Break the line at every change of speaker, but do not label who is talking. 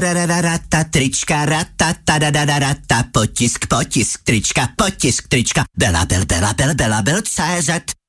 Tarararata, trička, rata, tadadadadata, potisk, trička, Bela Bel, CZ.